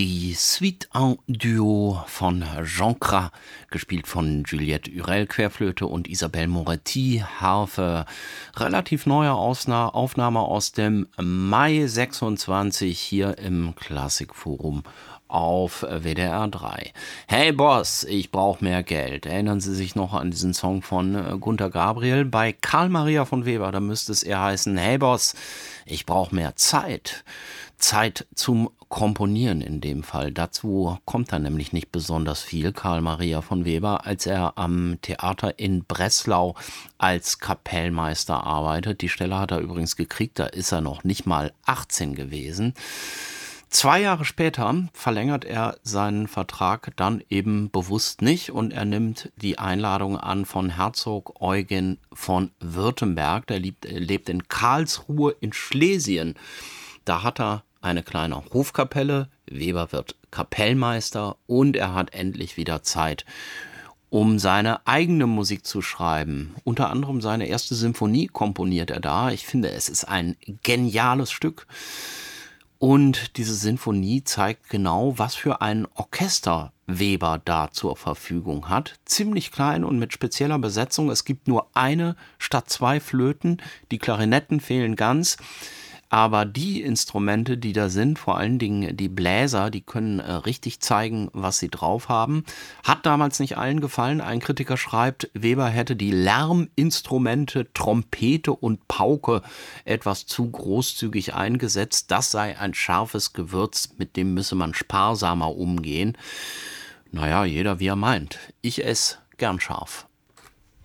Die Suite en Duo von Jean Cras, gespielt von Juliette Hurel, Querflöte, und Isabelle Moretti, Harfe. Relativ neue Aufnahme aus dem Mai 26 hier im Klassikforum auf WDR 3. Hey Boss, ich brauche mehr Geld. Erinnern Sie sich noch an diesen Song von Gunter Gabriel? Bei Karl Maria von Weber, da müsste es eher heißen: Hey Boss, ich brauche mehr Zeit. Zeit zum Komponieren in dem Fall. Dazu kommt dann nämlich nicht besonders viel. Karl Maria von Weber, als er am Theater in Breslau als Kapellmeister arbeitet. Die Stelle hat er übrigens gekriegt, da ist er noch nicht mal 18 gewesen. 2 Jahre später verlängert er seinen Vertrag dann eben bewusst nicht und er nimmt die Einladung an von Herzog Eugen von Württemberg. Der lebt in Karlsruhe in Schlesien. Da hat er eine kleine Hofkapelle, Weber wird Kapellmeister und er hat endlich wieder Zeit, um seine eigene Musik zu schreiben. Unter anderem seine erste Symphonie komponiert er da. Ich finde, es ist ein geniales Stück. Und diese Sinfonie zeigt genau, was für ein Orchester Weber da zur Verfügung hat. Ziemlich klein und mit spezieller Besetzung. Es gibt nur eine statt 2 Flöten. Die Klarinetten fehlen ganz. Aber die Instrumente, die da sind, vor allen Dingen die Bläser, die können richtig zeigen, was sie drauf haben. Hat damals nicht allen gefallen. Ein Kritiker schreibt, Weber hätte die Lärminstrumente, Trompete und Pauke etwas zu großzügig eingesetzt. Das sei ein scharfes Gewürz, mit dem müsse man sparsamer umgehen. Naja, jeder wie er meint. Ich esse gern scharf.